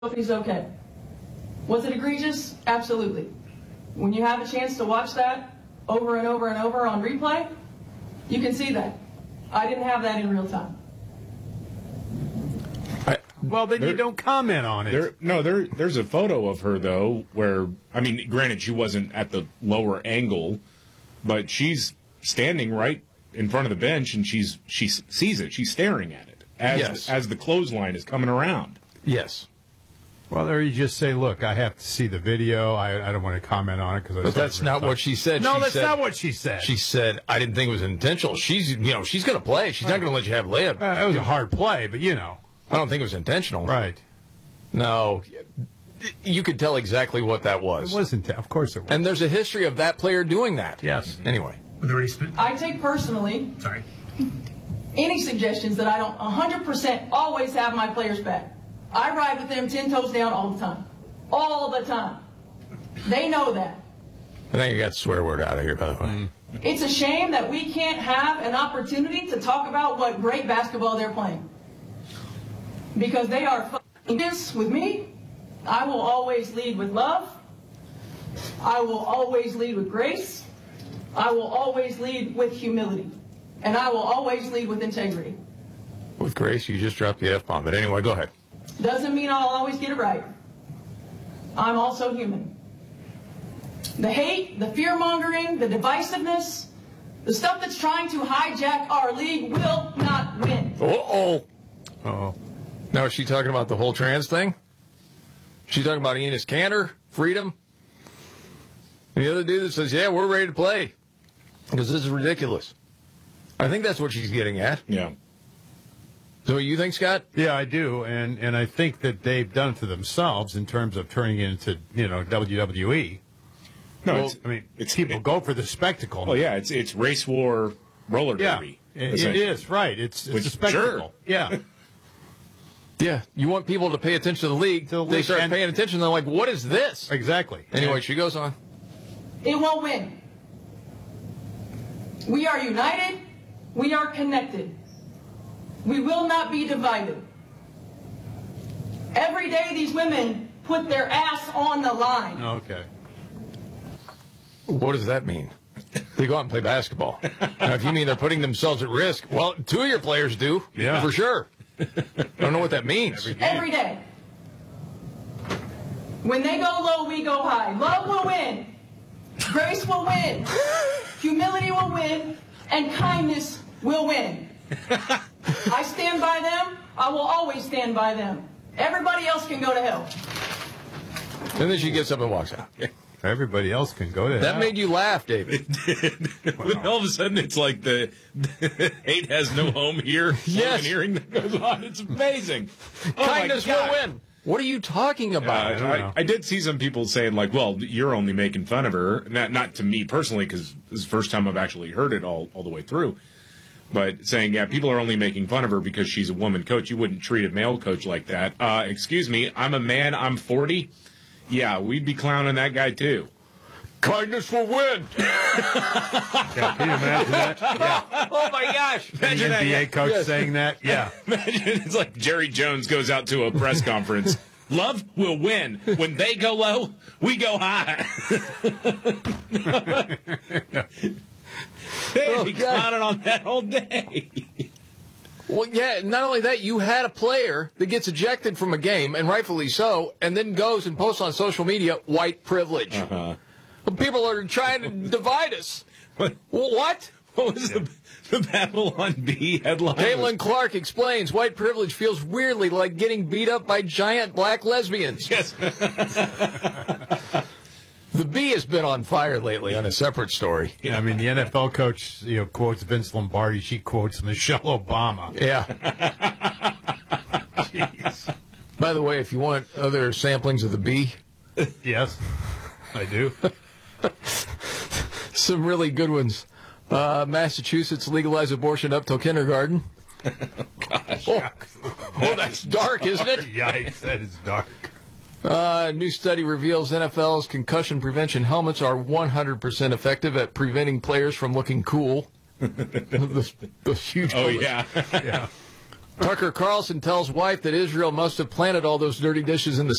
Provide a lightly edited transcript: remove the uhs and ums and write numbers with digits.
if he's okay. Was it egregious? Absolutely. When you have a chance to watch that over and over and over on replay, you can see that. I didn't have that in real time. Well, then you don't comment on it. There's a photo of her, though, where, I mean, granted, she wasn't at the lower angle, but she's standing right in front of the bench, and she sees it. She's staring at it as the clothesline is coming around. Yes. Well, there you just say, look, I have to see the video. I don't want to comment on it because. But that's not what she said. No, that's not what she said. She said, "I didn't think it was intentional." She's going to play. She's not going to let you have layup. It was a hard play, but I don't think it was intentional. Right. No, you could tell exactly what that was. It wasn't. Of course it was. And there's a history of that player doing that. Yes. Anyway. I take personally any suggestions that I don't 100% always have my players back. I ride with them 10 toes down all the time. All the time. They know that. I think you got the swear word out of here, by the way. It's a shame that we can't have an opportunity to talk about what great basketball they're playing. Because they are fucking this with me. I will always lead with love. I will always lead with grace. I will always lead with humility. And I will always lead with integrity. With grace, you just dropped the F-bomb. But anyway, go ahead. Doesn't mean I'll always get it right. I'm also human. The hate, the fear-mongering, the divisiveness, the stuff that's trying to hijack our league will not win. Uh-oh. Now, is she talking about the whole trans thing? She talking about Enes Kanter, freedom? And the other dude that says, yeah, we're ready to play. Because this is ridiculous. I think that's what she's getting at. Yeah. So you think, Scott? Yeah, I do, and I think that they've done it to themselves in terms of turning it into WWE. No, people go for the spectacle. Oh yeah, it's race war roller derby. It is right. It's a spectacle. Sure. Yeah. Yeah, you want people to pay attention to the league. They start paying attention. They're like, "What is this?" Exactly. Anyway, she goes on. It won't win. We are united. We are connected. We will not be divided. Every day these women put their ass on the line. Okay. What does that mean? They go out and play basketball. Now, if you mean they're putting themselves at risk, well, two of your players do, for sure. I don't know what that means. Every day. When they go low, we go high. Love will win. Grace will win. Humility will win. And kindness will win. I stand by them. I will always stand by them. Everybody else can go to hell. And then she gets up and walks out. Everybody else can go to hell. That made you laugh, David. It did. All of a sudden, it's like the hate has no home here. Yes. Hearing that goes on. It's amazing. Kindness will win. What are you talking about? I did see some people saying, like, well, you're only making fun of her. Not to me personally, because this is the first time I've actually heard it all the way through. But saying, yeah, people are only making fun of her because she's a woman coach. You wouldn't treat a male coach like that. Excuse me, I'm a man, I'm 40. Yeah, we'd be clowning that guy, too. Kindness will win. Yeah, can you imagine that? Yeah. Oh, my gosh. Imagine an NBA coach saying that? Yeah. Imagine it's like Jerry Jones goes out to a press conference. Love will win. When they go low, we go high. They'd be clowning on that all day. Well, yeah, not only that, you had a player that gets ejected from a game, and rightfully so, and then goes and posts on social media, white privilege. People are trying to divide us. What? What was the Babylon Bee headline? Caitlin Clark explains white privilege feels weirdly like getting beat up by giant black lesbians. Yes. The Bee has been on fire lately on a separate story. Yeah, I mean, the NFL coach quotes Vince Lombardi. She quotes Michelle Obama. Yeah. Jeez. By the way, if you want other samplings of The Bee. Yes, I do. Some really good ones. Massachusetts legalized abortion up till kindergarten. Gosh. Oh, that's dark, isn't it? Yikes, that is dark. New study reveals NFL's concussion prevention helmets are 100% effective at preventing players from looking cool. The huge helmets. Yeah. Yeah. Tucker Carlson tells wife that Israel must have planted all those dirty dishes in the